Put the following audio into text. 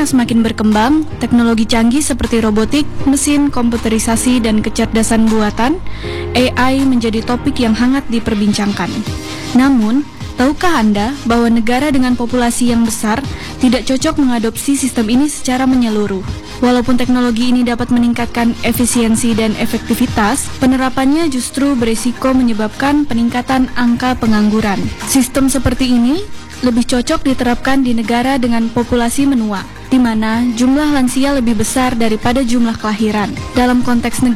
yang semakin berkembang, teknologi canggih seperti robotik, mesin, komputerisasi, dan kecerdasan buatan, AI menjadi topik yang hangat diperbincangkan. Namun, tahukah Anda bahwa negara dengan populasi yang besar tidak cocok mengadopsi sistem ini secara menyeluruh? Walaupun teknologi ini dapat meningkatkan efisiensi dan efektivitas, penerapannya justru berisiko menyebabkan peningkatan angka pengangguran. Sistem seperti ini lebih cocok diterapkan di negara dengan populasi menua, di mana jumlah lansia lebih besar daripada jumlah kelahiran. Dalam konteks negara